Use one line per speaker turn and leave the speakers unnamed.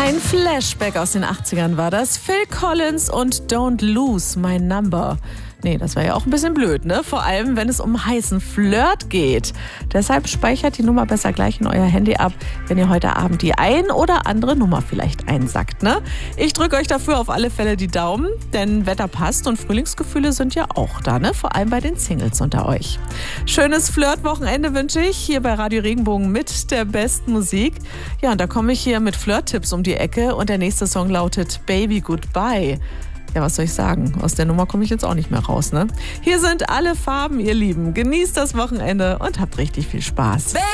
Ein Flashback aus den 80ern war das. Phil Collins und Don't Lose My Number. Nee, das wäre ja auch ein bisschen blöd, ne? Vor allem, wenn es um heißen Flirt geht. Deshalb speichert die Nummer besser gleich in euer Handy ab, wenn ihr heute Abend die ein oder andere Nummer vielleicht einsackt, ne? Ich drücke euch dafür auf alle Fälle die Daumen, denn Wetter passt und Frühlingsgefühle sind ja auch da, ne? Vor allem bei den Singles unter euch. Schönes Flirt-Wochenende wünsche ich hier bei Radio Regenbogen mit der besten Musik. Ja, und da komme ich hier mit Flirt-Tipps um die Ecke und der nächste Song lautet Baby Goodbye. Ja, was soll ich sagen? Aus der Nummer komme ich jetzt auch nicht mehr raus, ne? Hier sind alle Farben, ihr Lieben. Genießt das Wochenende und habt richtig viel Spaß.